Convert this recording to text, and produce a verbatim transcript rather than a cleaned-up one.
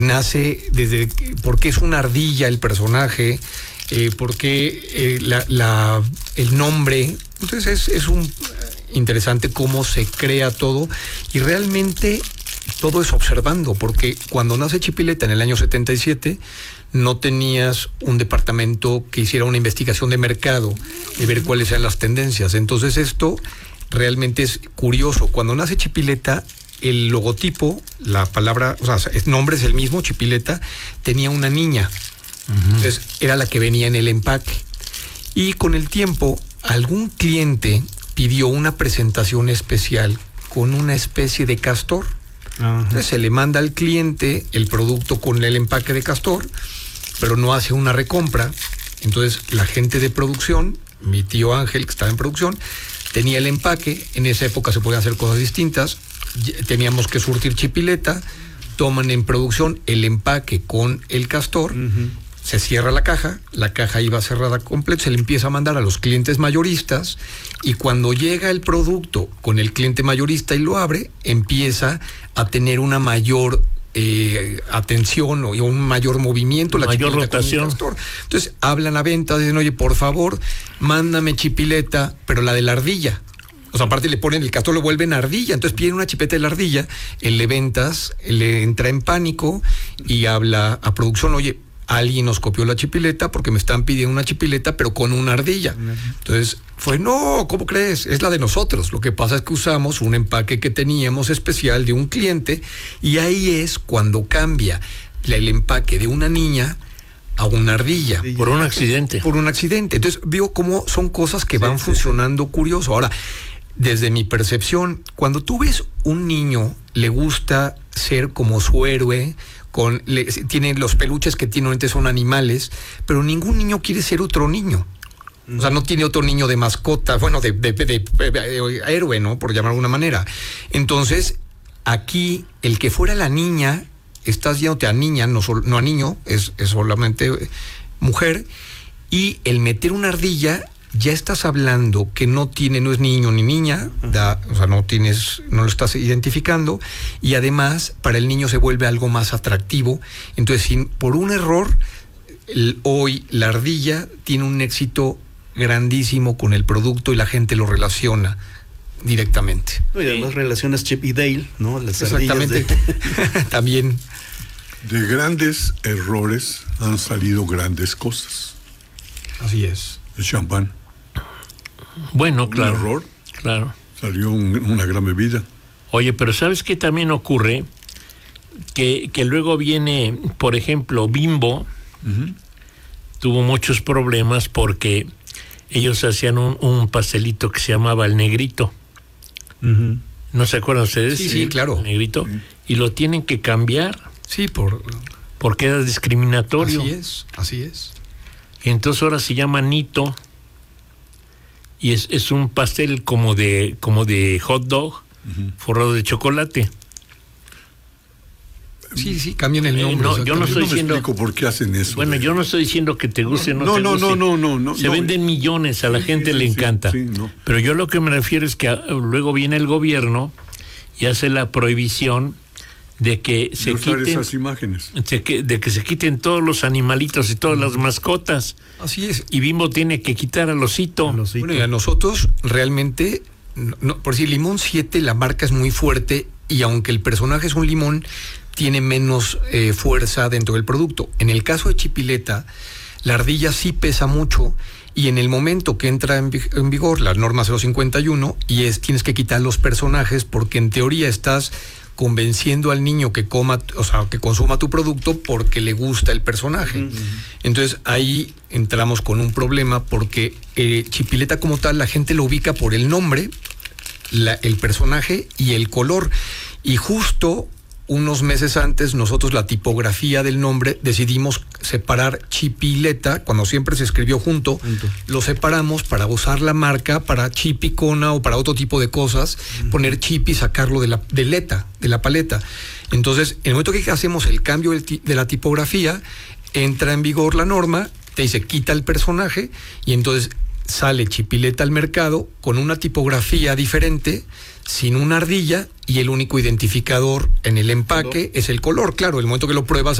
nace desde por qué es una ardilla el personaje, eh, por qué eh, la, la, el nombre. Entonces es, es un interesante cómo se crea todo y realmente todo es observando, porque cuando nace Chipileta en el año setenta y siete no tenías un departamento que hiciera una investigación de mercado, de ver cuáles eran las tendencias. Entonces esto realmente es curioso. Cuando nace Chipileta, el logotipo, la palabra, o sea, el nombre es el mismo, Chipileta, tenía una niña. Uh-huh. Entonces era la que venía en el empaque. Y con el tiempo, algún cliente pidió una presentación especial con una especie de castor. Uh-huh. Entonces se le manda al cliente el producto con el empaque de castor, pero no hace una recompra. Entonces la gente de producción, mi tío Ángel, que estaba en producción, tenía el empaque. En esa época se podían hacer cosas distintas. Teníamos que surtir Chipileta, toman en producción el empaque con el castor, uh-huh. se cierra la caja, la caja iba cerrada completa, se le empieza a mandar a los clientes mayoristas y cuando llega el producto con el cliente mayorista y lo abre, empieza a tener una mayor eh, atención o un mayor movimiento, la mayor rotación. Entonces hablan a venta, dicen, oye, por favor, mándame Chipileta, pero la de la ardilla. O sea, aparte le ponen el castor, lo vuelven ardilla. Entonces piden una chipeta de la ardilla, él le ventas, él le entra en pánico y habla a producción, oye, alguien nos copió la Chipileta porque me están pidiendo una Chipileta, pero con una ardilla. Entonces fue, no, ¿cómo crees? Es la de nosotros. Lo que pasa es que usamos un empaque que teníamos especial de un cliente y ahí es cuando cambia el empaque de una niña a una ardilla. Por un accidente. Por un accidente. Entonces veo cómo son cosas que van sí, funcionando sí. curioso. Ahora, desde mi percepción, cuando tú ves un niño, le gusta ser como su héroe, con le, tiene los peluches que tiene, son animales, pero ningún niño quiere ser otro niño. O sea, no tiene otro niño de mascota, bueno, de, de, de, de, de, de héroe, ¿no? Por llamar de alguna manera. Entonces, aquí, el que fuera la niña, estás yéndote a niña, no, sol, no a niño, es, es solamente mujer, y el meter una ardilla, ya estás hablando que no tiene, no es niño ni niña, da, o sea, no tienes, no lo estás identificando, y además para el niño se vuelve algo más atractivo. Entonces, sin, por un error, el, hoy la ardilla tiene un éxito grandísimo con el producto y la gente lo relaciona directamente. Y además relacionas Chip y Dale, ¿no? Las exactamente. De... También. De grandes errores han salido grandes cosas. Así es. El champán. Bueno, claro. Un error. Claro. Salió un, una gran bebida. Oye, pero ¿sabes qué también ocurre? Que, que luego viene, por ejemplo, Bimbo. Uh-huh. Tuvo muchos problemas porque ellos hacían un, un pastelito que se llamaba el Negrito. Uh-huh. ¿No se acuerdan ustedes? Sí, sí, claro. El Negrito. Sí. Y lo tienen que cambiar. Sí, por... porque era discriminatorio. Así es, así es. Entonces ahora se llama Nito y es, es un pastel como de como de hot dog, uh-huh. forrado de chocolate. Sí, sí, cambian el nombre. Eh, no, yo no estoy no me diciendo explico por qué hacen eso. Bueno, de... yo no estoy diciendo que te guste, no, no te no, guste. No, no, no, no, Se no. venden millones, a la sí, gente sí, le sí, encanta. Sí, no. Pero yo lo que me refiero es que a, luego viene el gobierno y hace la prohibición de que de se quiten esas imágenes. De que, de que se quiten todos los animalitos y todas las mascotas. Así es. Y Bimbo tiene que quitar al osito. Al osito. Bueno, y a nosotros realmente, no, por decir, Limón siete, la marca es muy fuerte y aunque el personaje es un limón, tiene menos eh, fuerza dentro del producto. En el caso de Chipileta, la ardilla sí pesa mucho y en el momento que entra en, en vigor la norma cero cincuenta y uno y es tienes que quitar los personajes porque en teoría estás convenciendo al niño que coma, o sea, que consuma tu producto porque le gusta el personaje. Uh-huh. Entonces ahí entramos con un problema porque eh, Chipileta como tal la gente lo ubica por el nombre, la, el personaje y el color. Y justo unos meses antes nosotros la tipografía del nombre decidimos separar Chipileta, cuando siempre se escribió junto, junto. Lo separamos para usar la marca para Chipicona o para otro tipo de cosas, uh-huh. poner chip y sacarlo de la de leta, de la paleta. Entonces, en el momento que hacemos el cambio de la tipografía, entra en vigor la norma, te dice quita el personaje y entonces sale Chipileta al mercado con una tipografía diferente, sin una ardilla y el único identificador en el empaque es el color. Claro, el momento que lo pruebas